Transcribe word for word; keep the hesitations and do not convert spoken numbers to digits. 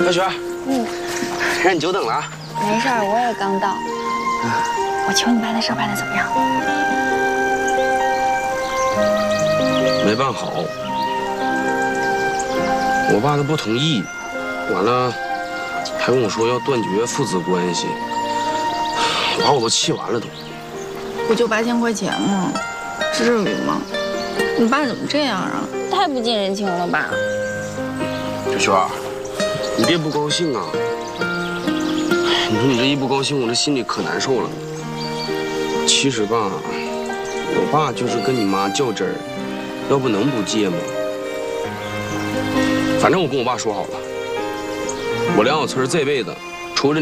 小雪， 嗯， 让你久等了啊。 没事儿，我也刚到。我求你办的事办的怎么样？ 没办好，我爸他不同意，完了还跟我说要断绝父子关系，把我都气完了都。 不就八千块钱吗？至于吗？你爸怎么这样啊？ 太不近人情了吧？ 小雪，你别不高兴啊！你说你这一不高兴，我这心里可难受了。其实吧，我爸就是跟你妈较真儿，要不能不借吗？反正我跟我爸说好了，我梁小春这辈子